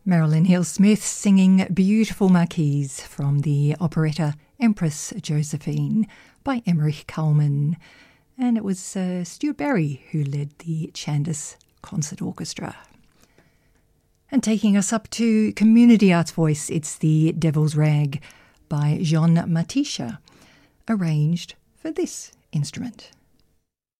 Marilyn Hill-Smith singing Beautiful Marquise from the operetta Empress Josephine by Emmerich Kalman. And it was Stuart Barry who led the Chandos Concert Orchestra. And taking us up to community arts voice, it's The Devil's Rag by Jean Matisha, arranged for this instrument.